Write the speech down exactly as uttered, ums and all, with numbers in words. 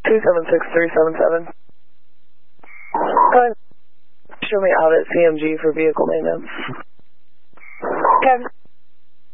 two seven six three seven seven. Go ahead. Show me out at C M G for vehicle maintenance. Okay.